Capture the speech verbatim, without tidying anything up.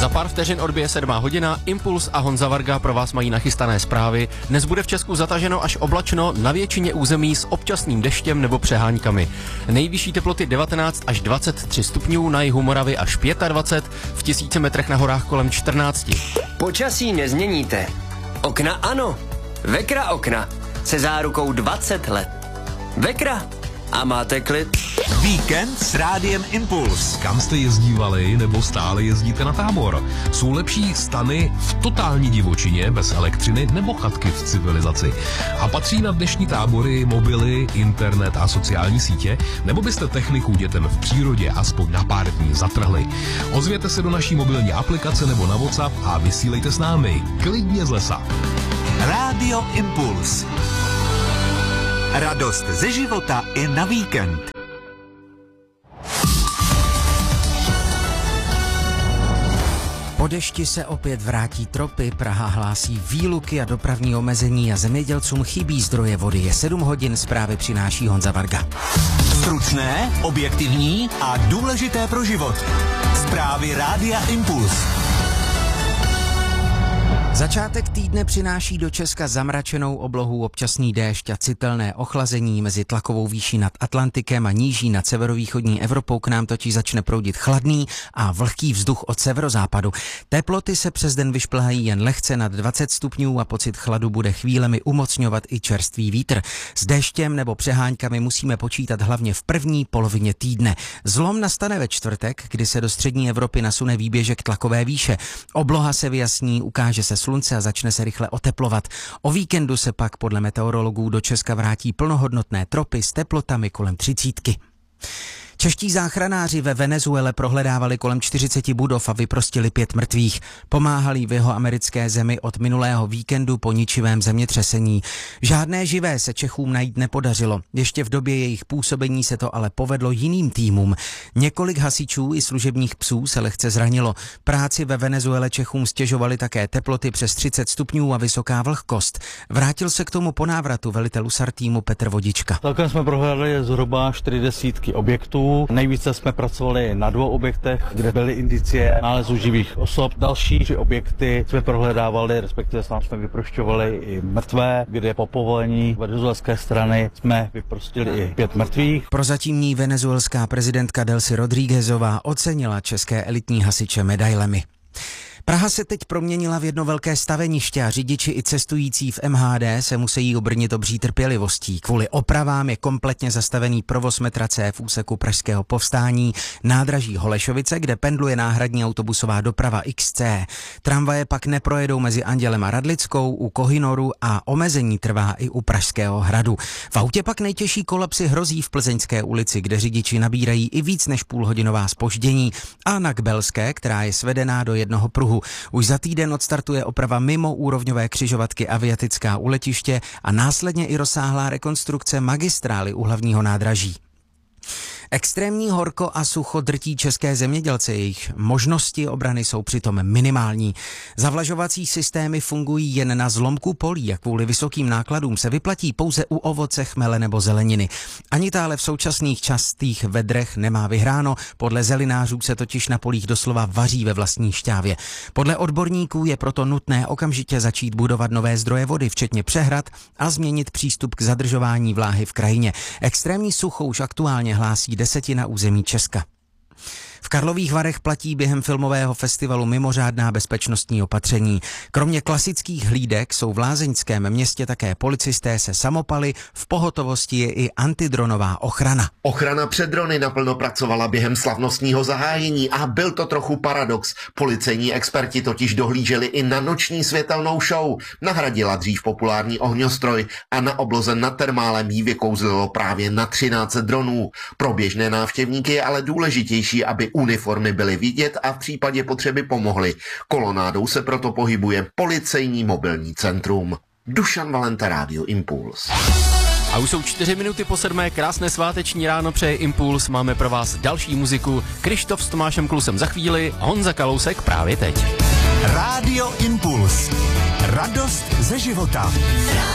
Za pár vteřin odbije sedmá hodina, Impuls a Honza Varga pro vás mají nachystané zprávy. Dnes bude v Česku zataženo až oblačno, na většině území s občasným deštěm nebo přeháňkami. Nejvyšší teploty devatenáct až dvacet tři stupňů, na jihu Moravy až dvacet pět, v tisíci metrech na horách kolem čtrnáct. Počasí nezměníte. Okna ano. Vekra okna se zárukou dvacet let. Vekra a máte klid. Víkend s Rádiem Impuls. Kam jste jezdívali nebo stále jezdíte na tábor? Jsou lepší stany v totální divočině, bez elektřiny, nebo chatky v civilizaci? A patří na dnešní tábory mobily, internet a sociální sítě? Nebo byste techniku dětem v přírodě aspoň na pár dní zatrhli? Ozvěte se do naší mobilní aplikace nebo na WhatsApp a vysílejte s námi, klidně z lesa. Rádio Impuls. Radost ze života i na víkend. Po dešti se opět vrátí tropy, Praha hlásí výluky a dopravní omezení a zemědělcům chybí zdroje vody. Je sedm hodin, zprávy přináší Honza Varga. Stručné, objektivní a důležité pro život. Zprávy Rádia Impuls. Začátek týdne přináší do Česka zamračenou oblohu, občasný déšť a citelné ochlazení. Mezi tlakovou výší nad Atlantikem a níží nad severovýchodní Evropou k nám totiž začne proudit chladný a vlhký vzduch od severozápadu. Teploty se přes den vyšplhají jen lehce nad dvacet stupňů a pocit chladu bude chvílemi umocňovat i čerstvý vítr. S déštěm nebo přeháňkami musíme počítat hlavně v první polovině týdne. Zlom nastane ve čtvrtek, kdy se do střední Evropy nasune výběžek tlakové výše. Obloha se vyjasní, ukáže se slunce a začne se rychle oteplovat. O víkendu se pak podle meteorologů do Česka vrátí plnohodnotné tropy s teplotami kolem třicítky. Čeští záchranáři ve Venezuele prohledávali kolem čtyřicet budov a vyprostili pět mrtvých. Pomáhali v jeho americké zemi od minulého víkendu po ničivém zemětřesení. Žádné živé se Čechům najít nepodařilo. Ještě v době jejich působení se to ale povedlo jiným týmům. Několik hasičů i služebních psů se lehce zranilo. Práci ve Venezuele Čechům stěžovaly také teploty přes třicet stupňů a vysoká vlhkost. Vrátil se k tomu po návratu velitel SAR týmu Petr Vodička. Celkem jsme prohlédli zhruba čtyři desítky objektů. Nejvíce jsme pracovali na dvou objektech, kde byly indicie nálezu živých osob. Další tři objekty jsme prohledávali, respektive sám jsme vyprošťovali i mrtvé, kde po povolení venezuelské strany jsme vyprostili i pět mrtvých. Prozatímní venezuelská prezidentka Delcy Rodríguezová ocenila české elitní hasiče medailemi. Praha se teď proměnila v jedno velké staveniště a řidiči i cestující v M H D se musí obrnit obří trpělivostí. Kvůli opravám je kompletně zastavený provoz metra C v úseku Pražského Povstání, nádraží Holešovice, kde pendluje náhradní autobusová doprava X C. Tramvaje pak neprojedou mezi Andělem a Radlickou, u Kohinoru a omezení trvá i u Pražského hradu. V autě pak nejtěžší kolapsy hrozí v Plzeňské ulici, kde řidiči nabírají i víc než půlhodinová zpoždění, a na Kbelské, která je svedená do jednoho pruhu. Už za týden odstartuje oprava mimo úrovňové křižovatky Aviatická u letiště a následně i rozsáhlá rekonstrukce magistrály u hlavního nádraží. Extrémní horko a sucho drtí české zemědělce, jejich možnosti obrany jsou přitom minimální. Zavlažovací systémy fungují jen na zlomku polí a kvůli vysokým nákladům se vyplatí pouze u ovoce, chmele nebo zeleniny. Ani tále v současných častých vedrech nemá vyhráno, podle zelinářů se totiž na polích doslova vaří ve vlastní šťávě. Podle odborníků je proto nutné okamžitě začít budovat nové zdroje vody, včetně přehrad, a změnit přístup k zadržování vláhy v krajině. Extrémní sucho už aktuálně hlásí desetina území Česka. V Karlových Varech platí během filmového festivalu mimořádná bezpečnostní opatření. Kromě klasických hlídek jsou v lázeňském městě také policisté se samopaly, v pohotovosti je i antidronová ochrana. Ochrana před drony naplno pracovala během slavnostního zahájení a byl to trochu paradox. Policejní experti totiž dohlíželi i na noční světelnou show. Nahradila dřív populární ohňostroj a na obloze nad Termálem jí vykouzlilo právě na třináct dronů. Pro běžné návštěvníky je ale důležitější, aby uniformy byly vidět a v případě potřeby pomohly. Kolonádou se proto pohybuje policejní mobilní centrum. Dušan Valenta, Rádio Impuls. A už jsou čtyři minuty po sedmé, krásné sváteční ráno přeje Impuls, máme pro vás další muziku. Krištof s Tomášem Klusem za chvíli, Honza Kalousek právě teď. Rádio Impuls. Radost ze života.